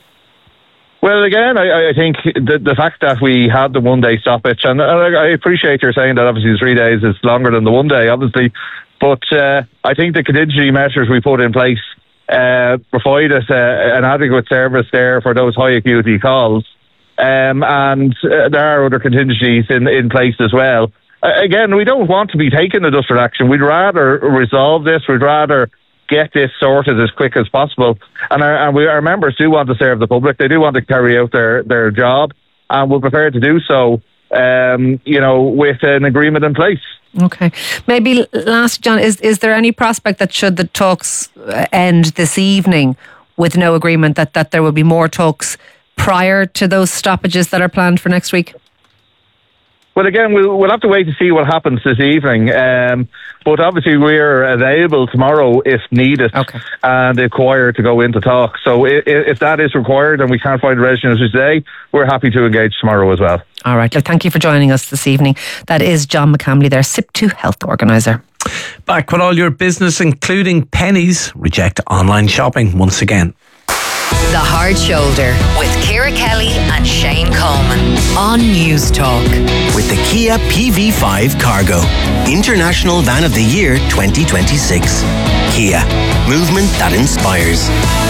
Well, again, I, I think the, the fact that we had the one day stoppage, and I appreciate you're saying that obviously three days is longer than the one day, obviously, but uh, I think the contingency measures we put in place Uh, provide us uh, an adequate service there for those high acuity calls, um, and uh, there are other contingencies in, in place as well. Uh, again, we don't want to be taking industrial action. We'd rather resolve this. We'd rather get this sorted as quick as possible. And our, and we, our members do want to serve the public. They do want to carry out their, their job, and we're prepared to do so, um, you know, with an agreement in place. Okay. Maybe last, John, is, is there any prospect that should the talks end this evening with no agreement, that, that there will be more talks prior to those stoppages that are planned for next week? Well, again, we'll, we'll have to wait to see what happens this evening. Um, but obviously, we're available tomorrow if needed, okay, and required to go into talk. So if, if that is required and we can't find a resolution today, we're happy to engage tomorrow as well. All right. Look, thank you for joining us this evening. That is John McCamley there, S I P two Health Organiser. Back with all your business, including pennies. Reject online shopping once again. The Hard Shoulder with Ciara Ciara Kelly and Shane Coleman on News Talk. With the Kia P V five Cargo, International Van of the Year twenty twenty-six. Kia, movement that inspires.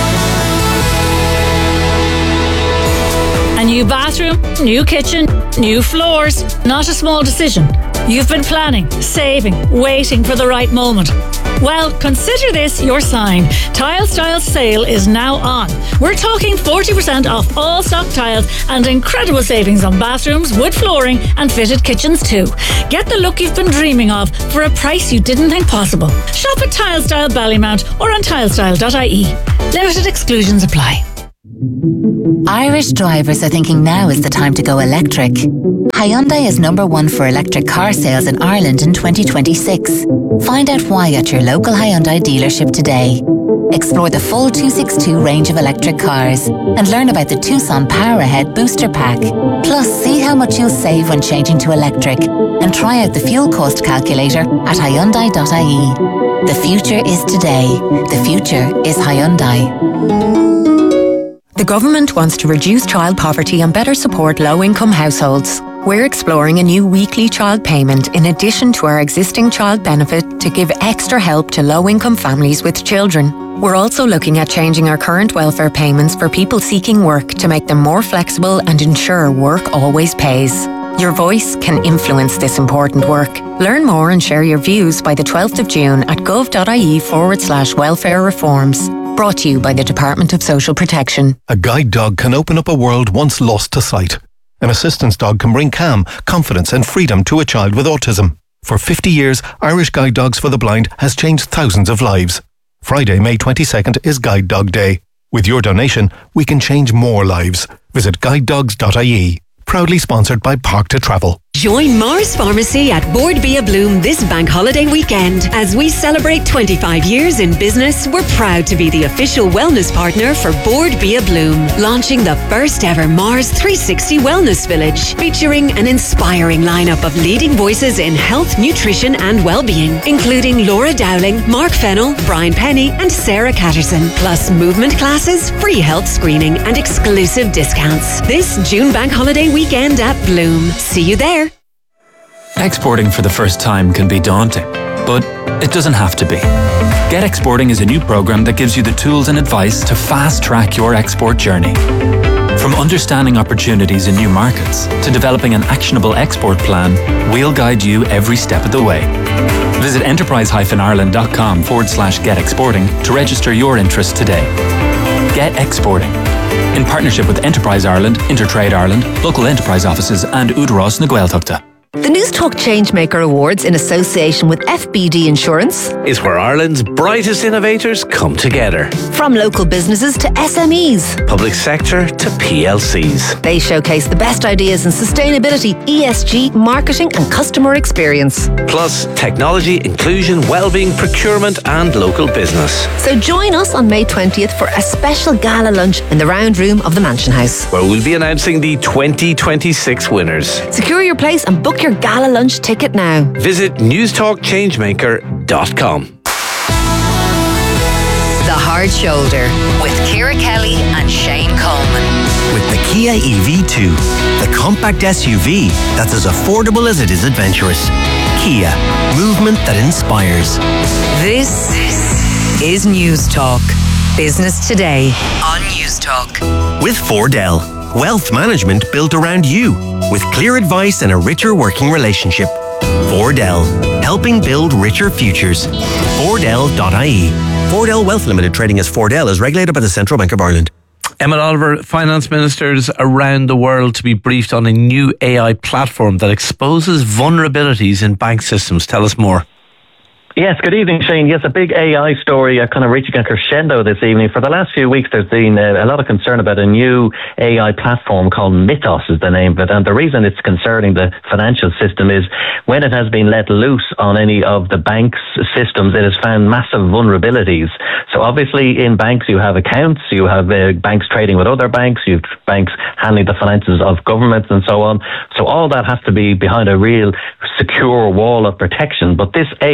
A new bathroom, new kitchen, new floors. Not a small decision. You've been planning, saving, waiting for the right moment. Well, consider this your sign. Tile Styles sale is now on. We're talking forty percent off all stock tiles and incredible savings on bathrooms, wood flooring and fitted kitchens too. Get the look you've been dreaming of for a price you didn't think possible. Shop at Tile Style Ballymount or on tilestyle dot I E. Limited exclusions apply. Irish drivers are thinking now is the time to go electric. Hyundai is number one for electric car sales in Ireland in twenty twenty-six. Find out why at your local Hyundai dealership today. Explore the full two sixty-two range of electric cars and learn about the Tucson Power Ahead Booster Pack. Plus, see how much you'll save when changing to electric and try out the fuel cost calculator at hyundai dot I E. The future is today. The future is Hyundai. The government wants to reduce child poverty and better support low-income households. We're exploring a new weekly child payment in addition to our existing child benefit to give extra help to low-income families with children. We're also looking at changing our current welfare payments for people seeking work to make them more flexible and ensure work always pays. Your voice can influence this important work. Learn more and share your views by the twelfth of June at gov.ie forward slash welfare reforms. Brought to you by the Department of Social Protection. A guide dog can open up a world once lost to sight. An assistance dog can bring calm, confidence and freedom to a child with autism. For fifty years, Irish Guide Dogs for the Blind has changed thousands of lives. Friday, May twenty-second is Guide Dog Day. With your donation, we can change more lives. Visit guide dogs dot I E. Proudly sponsored by Park to Travel. Join Mars Pharmacy at Board Bia Bloom this bank holiday weekend. As we celebrate twenty-five years in business, we're proud to be the official wellness partner for Board Bia Bloom, launching the first ever Mars three sixty Wellness Village, featuring an inspiring lineup of leading voices in health, nutrition and well-being, including Laura Dowling, Mark Fennell, Brian Penny and Sarah Catterson, plus movement classes, free health screening and exclusive discounts. This June bank holiday weekend at Bloom. See you there. Exporting for the first time can be daunting, but it doesn't have to be. Get Exporting is a new program that gives you the tools and advice to fast-track your export journey. From understanding opportunities in new markets to developing an actionable export plan, we'll guide you every step of the way. Visit enterprise-ireland.com forward slash get exporting to register your interest today. Get Exporting. In partnership with Enterprise Ireland, Intertrade Ireland, local enterprise offices and Udros na Gaeltachta. The News Talk Changemaker Awards, in association with F B D Insurance, is where Ireland's brightest innovators come together. From local businesses to S M Es, public sector to P L Cs. They showcase the best ideas in sustainability, E S G, marketing and customer experience. Plus technology, inclusion, wellbeing, procurement and local business. So join us on May twentieth for a special gala lunch in the round room of the Mansion House, where we'll be announcing the twenty twenty-six winners. Secure your place and book your gala lunch ticket now. Visit news talk changemaker dot com. The Hard Shoulder with Ciara Kelly and Shane Coleman. With the Kia E V two, the compact S U V that's as affordable as it is adventurous. Kia, movement that inspires. This is News Talk. Business today on News Talk. With Fordell, wealth management built around you, with clear advice and a richer working relationship. Fordell, helping build richer futures. Fordell dot I E. Fordell Wealth Limited, trading as Fordell, is regulated by the Central Bank of Ireland. Emmett Oliver, finance ministers around the world to be briefed on a new A I platform that exposes vulnerabilities in bank systems. Tell us more. Yes, good evening, Shane. Yes, a big A I story uh, kind of reaching a crescendo this evening. For the last few weeks, there's been uh, a lot of concern about a new A I platform called Mythos is the name of it. And the reason it's concerning the financial system is when it has been let loose on any of the bank's systems, it has found massive vulnerabilities. So obviously in banks, you have accounts, you have uh, banks trading with other banks, you have banks handling the finances of governments and so on. So all that has to be behind a real secure wall of protection. But this A I platform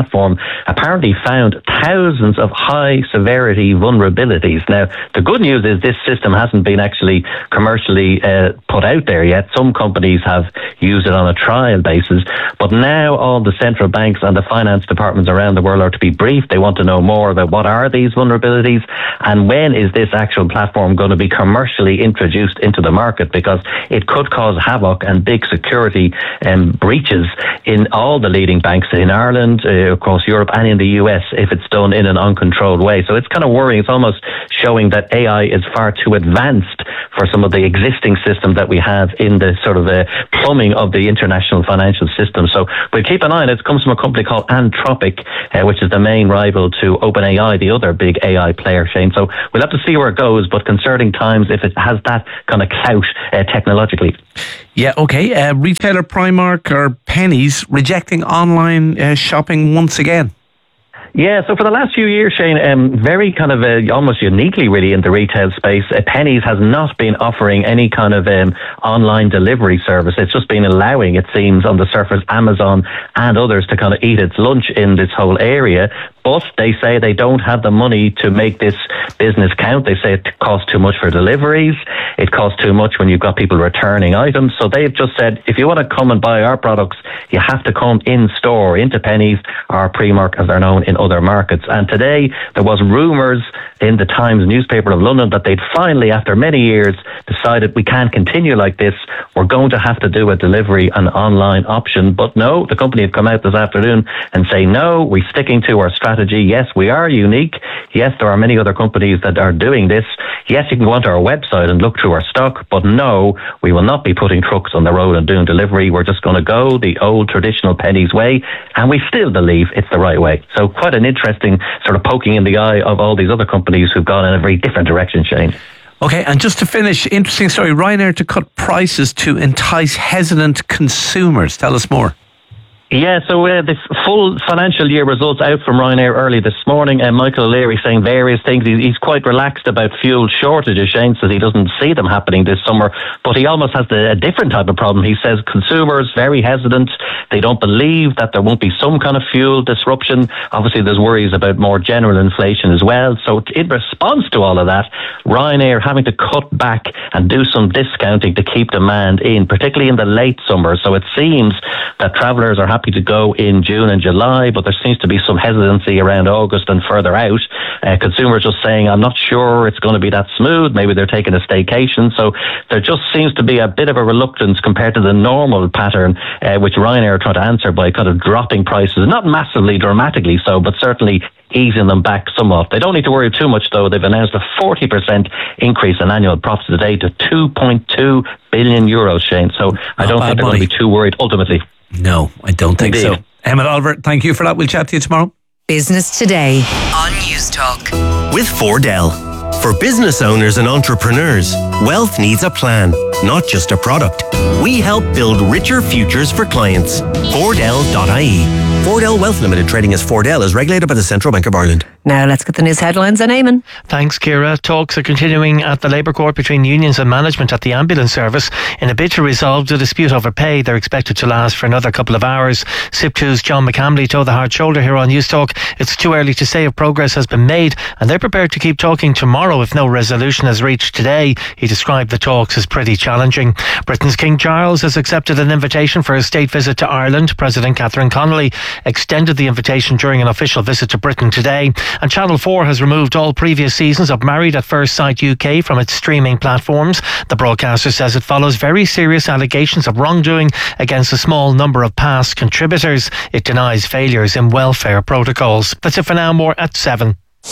platform apparently found thousands of high severity vulnerabilities. Now, the good news is this system hasn't been actually commercially uh, put out there yet. Some companies have used it on a trial basis, but now all the central banks and the finance departments around the world are to be briefed. They want to know more about what are these vulnerabilities and when is this actual platform going to be commercially introduced into the market, because it could cause havoc and big security um, breaches in all the leading banks in Ireland, uh, across Europe and in the U S if it's done in an uncontrolled way. So it's kind of worrying. It's almost showing that A I is far too advanced for some of the existing systems that we have in the sort of uh, plumbing of the international financial system. So we'll keep an eye on it. It comes from a company called Anthropic, uh, which is the main rival to OpenAI, the other big A I player, Shane. So we'll have to see where it goes, but concerning times if it has that kind of clout uh, technologically. Yeah, okay. Uh, retailer Primark or Pennies rejecting online uh, shopping once again. Yeah, so for the last few years, Shane, um, very kind of uh, almost uniquely really in the retail space, uh, Pennies has not been offering any kind of um, online delivery service. It's just been allowing, it seems, on the surface, Amazon and others to kind of eat its lunch in this whole area. But they say they don't have the money to make this business count. They say it costs too much for deliveries. It costs too much when you've got people returning items. So they've just said, if you want to come and buy our products, you have to come in store into Pennies or Primark, as they're known in other markets. And today there was rumours in the Times newspaper of London that they'd finally, after many years, decided we can't continue like this. We're going to have to do a delivery and online option. But no, the company have come out this afternoon and say, no, we're sticking to our strategy. Yes, we are unique. Yes, there are many other companies that are doing this. Yes, you can go onto our website and look through our stock, but no, we will not be putting trucks on the road and doing delivery. We're just going to go the old traditional Pennies way, and we still believe it's the right way. So quite an interesting sort of poking in the eye of all these other companies who've gone in a very different direction, Shane. Okay, and just to finish, interesting story, Ryanair to cut prices to entice hesitant consumers. Tell us more. Yeah, so uh, the full financial year results out from Ryanair early this morning, and Michael O'Leary saying various things. He's quite relaxed about fuel shortages. Shane says he doesn't see them happening this summer, but he almost has the, a different type of problem. He says consumers very hesitant. They don't believe that there won't be some kind of fuel disruption. Obviously, there's worries about more general inflation as well. So in response to all of that, Ryanair having to cut back and do some discounting to keep demand in, particularly in the late summer. So it seems that travellers are happy to go in June and July, but there seems to be some hesitancy around August and further out. Uh, consumers just saying, I'm not sure it's going to be that smooth. Maybe they're taking a staycation. So there just seems to be a bit of a reluctance compared to the normal pattern, uh, which Ryanair are trying to answer by kind of dropping prices, not massively, dramatically so, but certainly easing them back somewhat. They don't need to worry too much, though. They've announced a forty percent increase in annual profits today to two point two billion euros, Shane. So I don't think they're going to be too worried ultimately. No, I don't think Indeed. so. Emmett Oliver, thank you for that. We'll chat to you tomorrow. Business Today on News Talk. With Fordell. For business owners and entrepreneurs, wealth needs a plan, not just a product. We help build richer futures for clients. Fordell dot I E. Fordell Wealth Limited, trading as Fordell, is regulated by the Central Bank of Ireland. Now let's get the news headlines on Eamon. Thanks, Ciara. Talks are continuing at the Labour Court between unions and management at the ambulance service in a bid to resolve the dispute over pay. They're expected to last for another couple of hours. S I P two's John McCamley told the Hard Shoulder here on News Talk it's too early to say if progress has been made, and they're prepared to keep talking tomorrow if no resolution is reached today. He described the talks as pretty challenging. Britain's King Charles has accepted an invitation for a state visit to Ireland. President Catherine Connolly extended the invitation during an official visit to Britain today. And Channel four has removed all previous seasons of Married at First Sight U K from its streaming platforms. The broadcaster says it follows very serious allegations of wrongdoing against a small number of past contributors. It denies failures in welfare protocols. That's it for now. More at seven.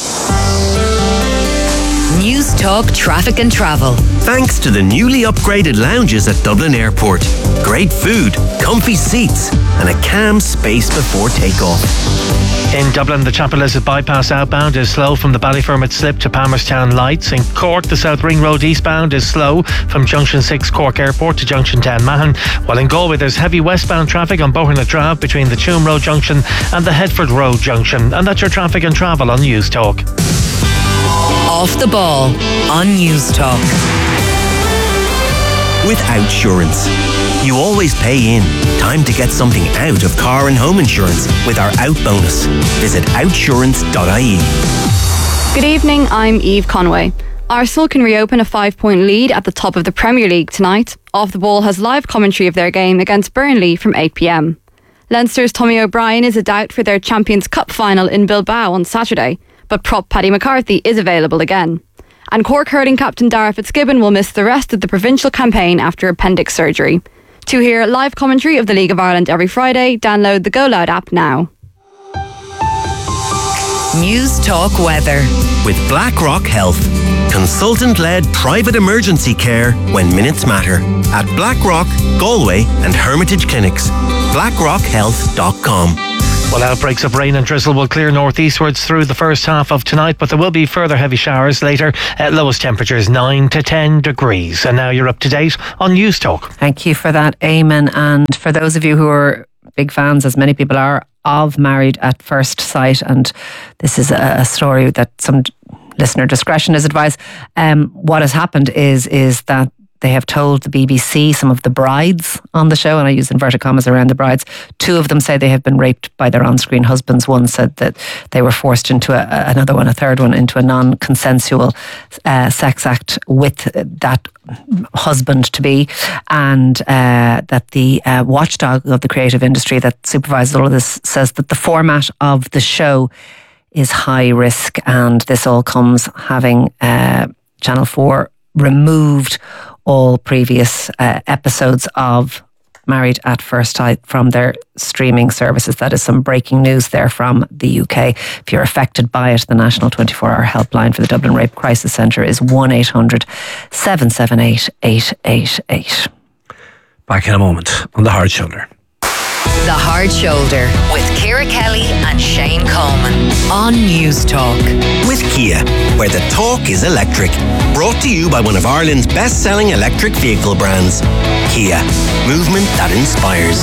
News Talk Traffic and Travel. Thanks to the newly upgraded lounges at Dublin Airport. Great food, comfy seats, and a calm space before takeoff. In Dublin, the Chappelizod bypass outbound is slow from the Ballyfermot slip to Palmerstown Lights. In Cork, the South Ring Road eastbound is slow from Junction six Cork Airport to Junction ten Mahon. While in Galway, there's heavy westbound traffic on Boherna Drive between the Tuam Road Junction and the Headford Road Junction. And that's your traffic and travel on News Talk. Off the Ball on News Talk. With Outsurance. You always pay in. Time to get something out of car and home insurance with our Out bonus. Visit outsurance dot I E. Good evening, I'm Eve Conway. Arsenal can reopen a five-point lead at the top of the Premier League tonight. Off the Ball has live commentary of their game against Burnley from eight p.m. Leinster's Tommy O'Brien is a doubt for their Champions Cup final in Bilbao on Saturday, but prop Paddy McCarthy is available again. And Cork hurling captain Dara Fitzgibbon will miss the rest of the provincial campaign after appendix surgery. To hear live commentary of the League of Ireland every Friday, download the Go Loud app now. News Talk Weather. With BlackRock Health. Consultant-led private emergency care when minutes matter. At BlackRock, Galway and Hermitage Clinics. blackrock health dot com. Well, outbreaks of rain and drizzle will clear northeastwards through the first half of tonight, but there will be further heavy showers later. At lowest temperatures nine to ten degrees. And now you're up to date on News Talk. Thank you for that, Eamon. And for those of you who are big fans, as many people are, of Married at First Sight, and this is a, a story that some listener discretion is advised. Um, what has happened is is that they have told the B B C, some of the brides on the show, and I use inverted commas around the brides, two of them say they have been raped by their on-screen husbands. One said that they were forced into a, another one, a third one, into a non-consensual uh, sex act with that husband-to-be, and uh, that the uh, watchdog of the creative industry that supervises all of this says that the format of the show is high risk, and this all comes having uh, Channel four removed all previous uh, episodes of Married at First Sight from their streaming services. That is some breaking news there from the U K. If you're affected by it, the National twenty-four hour helpline for the Dublin Rape Crisis Centre is one eight hundred seven seven eight eight eight eight. Back in a moment on The Hard Shoulder. The Hard Shoulder with Ciara Kelly and Shane Coleman on News Talk. With Kia, where the talk is electric. Brought to you by one of Ireland's best-selling electric vehicle brands. Kia, movement that inspires.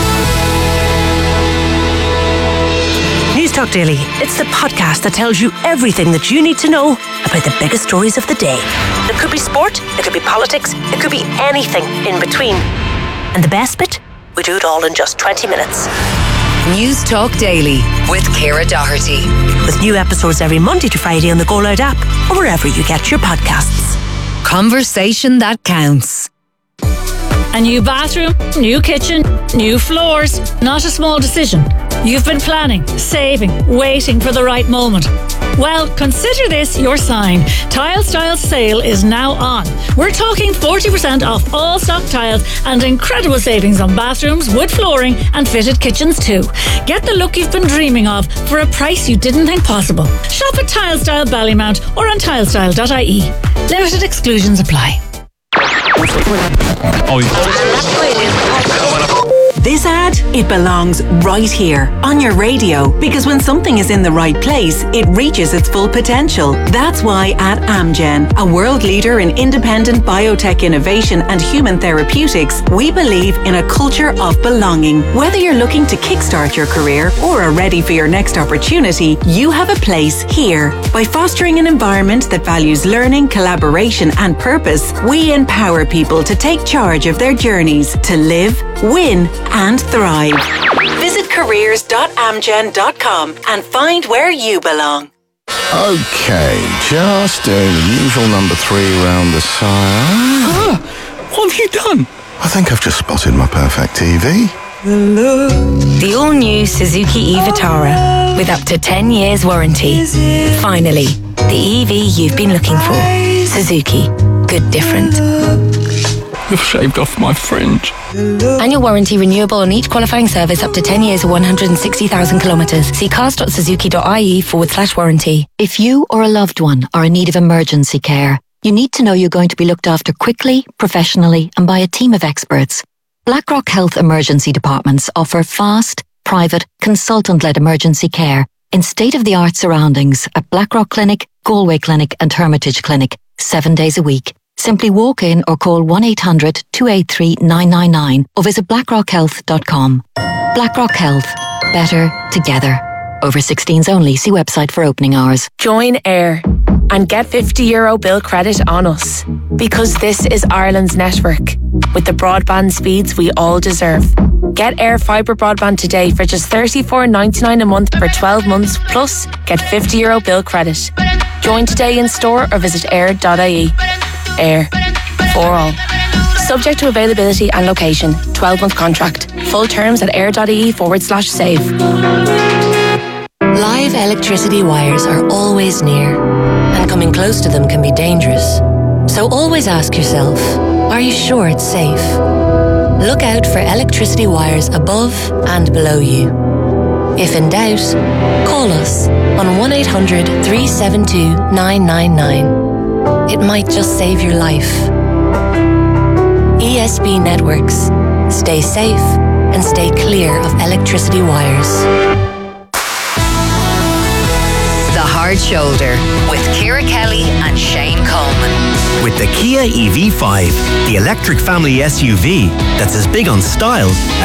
News Talk Daily. It's the podcast that tells you everything that you need to know about the biggest stories of the day. It could be sport, it could be politics, it could be anything in between. And the best bit? We do it all in just twenty minutes. News Talk Daily with Ciara Doherty. With new episodes every Monday to Friday on the Go Loud app or wherever you get your podcasts. Conversation that counts. A new bathroom, new kitchen, new floors. Not a small decision. You've been planning, saving, waiting for the right moment. Well, consider this your sign. Tile Styles sale is now on. We're talking forty percent off all stock tiles and incredible savings on bathrooms, wood flooring and fitted kitchens too. Get the look you've been dreaming of for a price you didn't think possible. Shop at Tile Style Ballymount or on tile style dot I E. Limited exclusions apply. Oh, This ad, it belongs right here on your radio, because when something is in the right place, it reaches its full potential. That's why at Amgen, a world leader in independent biotech innovation and human therapeutics, we believe in a culture of belonging. Whether you're looking to kickstart your career or are ready for your next opportunity, you have a place here. By fostering an environment that values learning, collaboration and purpose, we empower people to take charge of their journeys to live, win and thrive. Visit careers dot amgen dot com and find where you belong. Okay, just doing the usual number three round the side. Ah, what have you done? I think I've just spotted my perfect T V. The all-new Suzuki e-Vitara with up to ten years warranty. Finally, the E V you've been looking for. Suzuki. Good different. You've shaved off my fringe. Annual warranty renewable on each qualifying service up to ten years or one hundred sixty thousand kilometres. See cars dot suzuki dot I E forward slash warranty. If you or a loved one are in need of emergency care, you need to know you're going to be looked after quickly, professionally and by a team of experts. BlackRock Health Emergency Departments offer fast, private, consultant-led emergency care in state-of-the-art surroundings at Blackrock Clinic, Galway Clinic and Hermitage Clinic, seven days a week. Simply walk in or call one eight hundred two eight three nine nine nine or visit blackrock health dot com. BlackRock Health. Better together. Over sixteens only. See website for opening hours. Join Air and get fifty euro bill credit on us. Because this is Ireland's network, with the broadband speeds we all deserve. Get Air Fibre broadband today for just thirty-four ninety-nine a month for twelve months, plus get fifty euro bill credit. Join today in store or visit air dot I E. Air. For all. Subject to availability and location. twelve month contract. Full terms at air.ie forward slash save. Live electricity wires are always near, and coming close to them can be dangerous. So always ask yourself, are you sure it's safe? Look out for electricity wires above and below you. If in doubt, call us on one eight hundred three seven two nine nine nine. It might just save your life. E S B Networks. Stay safe and stay clear of electricity wires. The Hard Shoulder with Ciara Kelly and Shane Coleman. With the Kia E V five, the electric family S U V that's as big on style